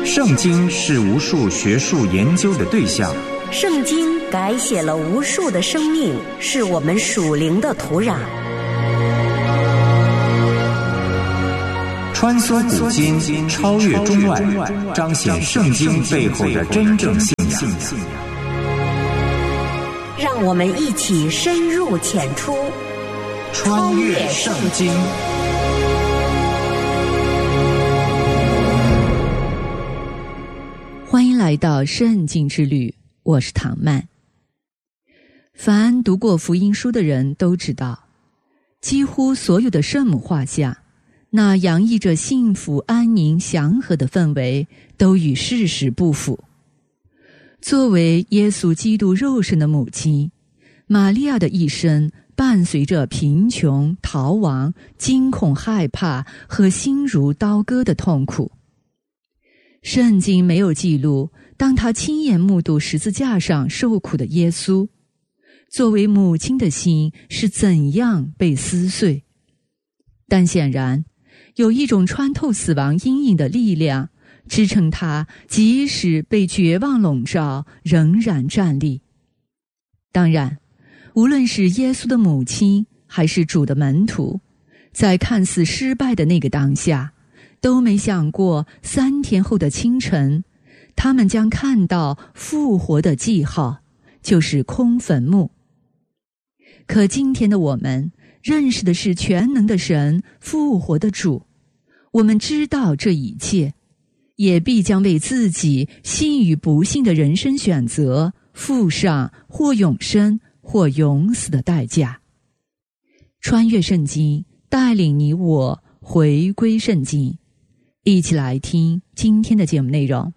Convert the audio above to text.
圣经是无数学术研究的对象， 圣经改写了无数的生命，是我们属灵的土壤。 穿梭古今，超越中外，彰显圣经背后的真正信仰。 让我们一起深入浅出， 穿越圣经。 欢迎来到圣经之旅，我是唐曼。凡读过福音书的人都知道，几乎所有的圣母画像，那洋溢着幸福、安宁、祥和的氛围，都与事实不符。作为耶稣基督肉身的母亲，玛利亚的一生伴随着贫穷、逃亡、惊恐、害怕和心如刀割的痛苦。圣经没有记录当她亲眼目睹十字架上受苦的耶稣，作为母亲的心是怎样被撕碎。但显然，有一种穿透死亡阴影的力量，支撑她即使被绝望笼罩，仍然站立。当然，无论是耶稣的母亲，还是主的门徒，在看似失败的那个当下，都没想过3天后的清晨，他们将看到复活的记号，就是空坟墓。可今天的我们认识的是全能的神，复活的主，我们知道这一切，也必将为自己信与不信的人生选择付上或永生或永死的代价。穿越圣经，带领你我回归圣经。一起来听今天的节目内容。